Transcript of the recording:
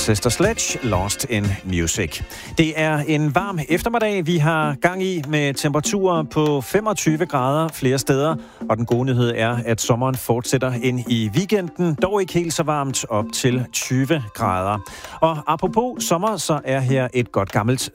Sister Sledge, Lost in Music. Det er en varm eftermiddag, vi har gang i med temperaturer på 25 grader flere steder. Og den gode nyhed er, at sommeren fortsætter ind i weekenden, dog ikke helt så varmt, op til 20 grader. Og apropos sommer, så er her et godt gammelt